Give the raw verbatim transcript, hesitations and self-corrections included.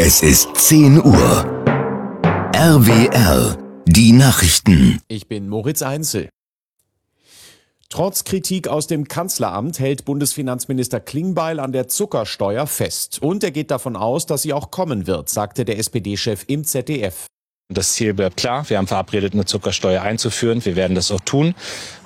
Es ist zehn Uhr. R W R, die Nachrichten. Ich bin Moritz Einzel. Trotz Kritik aus dem Kanzleramt hält Bundesfinanzminister Klingbeil an der Zuckersteuer fest. Und er geht davon aus, dass sie auch kommen wird, sagte der S P D-Chef im Z D F. Das Ziel bleibt klar. Wir haben verabredet, eine Zuckersteuer einzuführen. Wir werden das auch tun.